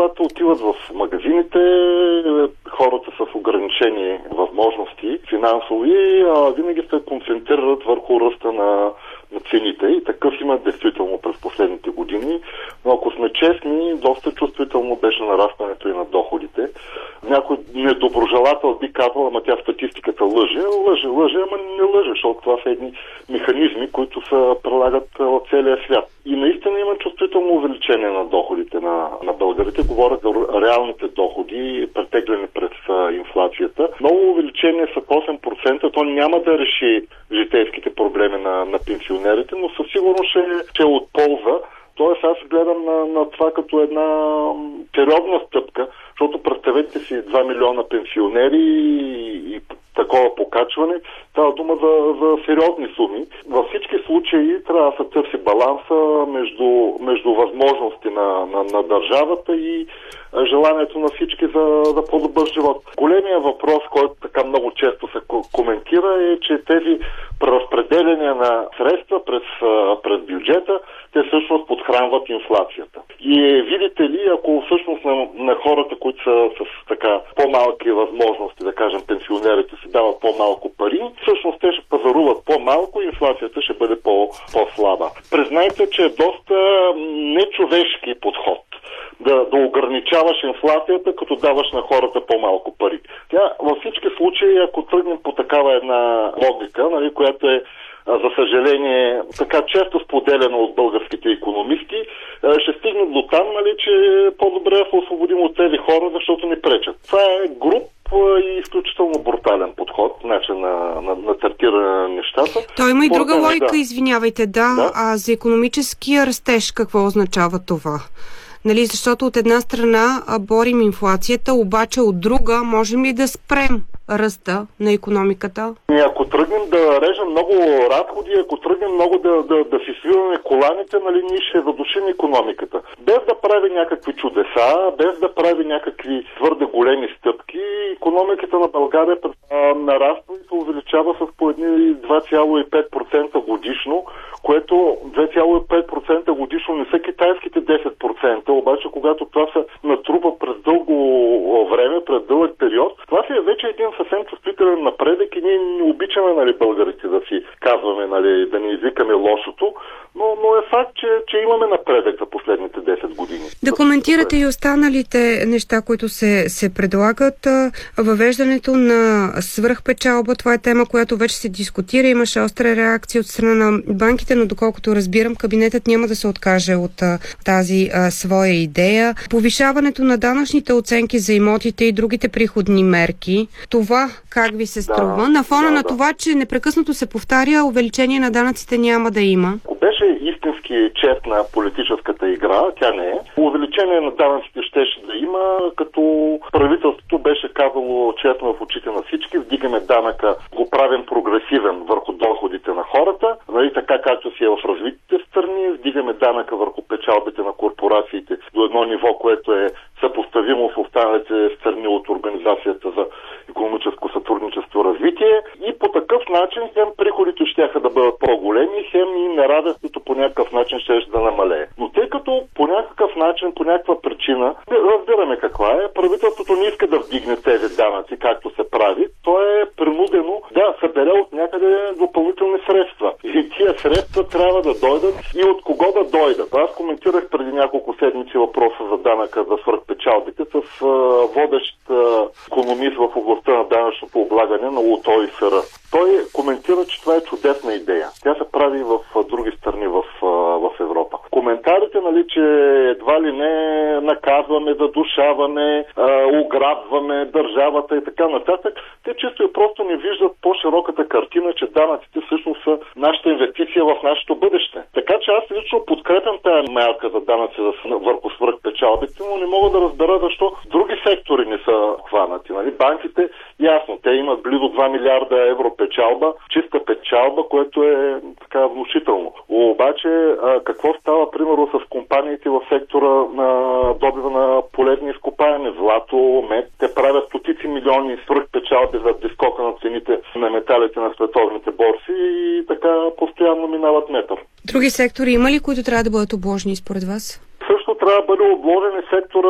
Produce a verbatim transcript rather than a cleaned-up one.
когато отиват в магазините, хората с ограничени възможности финансови, а винаги се концентрират върху ръста на, на цените и такъв има действително през последните години. Но ако сме честни, доста чувствително беше нарастването и на доходите. Някой недоброжелател би казал, ама тя статистиката лъже. Лъже, лъже, ама не лъже, защото това са едни механизми, които се прилагат от целия свят. И наистина има чувствително увеличение на доходите на, на българите. Говорят за реалните доходи, претеглени през а, инфлацията. Много увеличение са осем процента. То няма да реши житейските проблеми на, на пенсионерите, но със сигурност ще, ще е от полза. Тоест аз гледам на, на това като една сериозна стъпка, защото представете си два милиона пенсионери и, и такова покачване, става дума за, за сериозни суми. Във всички случаи трябва да се търси баланса между, между възможности на, на, на държавата и желанието на всички за, за по-добър живот. Големия въпрос, който така много често се коментира, е, че тези преразпределения на средства през, през бюджета, те всъщност подхранват инфлацията. И видите ли, ако всъщност на, на хората, които са с така по-малки възможности, да кажем пенсионерите, се дават по-малко пари, всъщност те ще пазаруват по-малко и инфлацията ще бъде по, по-слаба. Признайте, че е доста нечовешки подход да, да ограничаваш инфлацията, като даваш на хората по-малко пари. Тя във всички случаи, ако тръгнем по такава една логика, нали, която е за съжаление така често споделено от българските икономисти, ще стигне до там, нали, че е по-добре да се освободим от тези хора, защото ни пречат. Това е груб и изключително брутален подход, начин на, на, на третиране на нещата. Той има и Според друга мен, логика, да. извинявайте, да, да, а за икономическия растеж какво означава това? Нали, защото от една страна борим инфлацията, обаче от друга можем ли да спрем ръста на икономиката? И ако тръгнем да режем много разходи, ако тръгнем много да, да, да си свиваме коланите, нали, ние ще задушим икономиката. Без да прави някакви чудеса, без да прави някакви твърде големи стъпки, икономиката на България нараства и се увеличава с по едни два цяло и пет процента годишно, което две цяло и пет процента годишно не са китайските десет процента, обаче когато това се натрупа през дълго време, през дълъг период, това си е вече един съвсем чувствителен напредък и ние не обичаме, нали, българите да си казваме, нали, да не извикаме лошото, но, но е факт, че, че имаме напредък за последните десет години. Да коментирате и останалите неща, които се, се предлагат. Въвеждането на свръхпечалба, това е тема, която вече се дискутира. Имаше остра реакция от страна на банките, но доколкото разбирам, кабинетът няма да се откаже от а, тази а, своя идея. Повишаването на данъчните оценки за имотите и другите приходни мерки. Това как ви се струва? Да, на фона да, на да. това, че непрекъснато се повтаря, увеличение на данъците няма да има. Ако беше истински честна политическата игра, тя не е. Увеличение на данъците щеше да има, като правителството беше казало честно в очите на всички, вдигаме данъка, го правим прогресивен върху доходите на хората, нали, така както си е в развитите страни, вдигаме данъка върху печалбите на корпорациите до едно ниво, което е съпоставимо с останалите страни от Организацията за икономическо сътрудничество и развитие, и по такъв начин хем приходите щяха да бъдат по-големи, хем и неравенството по някакъв начин ще да намалее. Но тъй като по някакъв начин, по някаква причина, разбираме каква е, правителството не иска да вдигне тези данъци, както се прави, то е принудено да събере от някъде допълнителни средства. И тия средства трябва да дойдат и от кого да дойдат. Аз коментирах преди няколко седмици въпроса за данъка за свръхпечалбите с а, водещ а, икономист в областта на данъчното облагане на УТО и СР. Той коментира, че това е чудесна идея. Тя се прави в а, други страни в, а, в Европа. Коментарите, нали, че едва ли не наказваме, задушаваме, а, ограбваме държавата и така нататък, те чисто и просто не виждат по-широката картина, че данъците всъщност са нашата инвестиция в нашето бъдеще. Така че аз лично подкрепям тая мярка за данъци върху свръхпечалбите, но не мога да разбера защо други сектори не са хванати. Нали? Банките, ясно, те имат близо два милиарда евро печалба, чиста печалба, което е така внушително. Обаче, а, какво става, примерно, с компаниите в сектора на добива на полезни изкопаеми, злато, мед? Те правят стотици милиони свръхпечалби за дискока на цените на металите на световните борси и така постоянно минават метър. Други сектори има ли, които трябва да бъдат обложени според вас? Също трябва да бъде обложен и сектора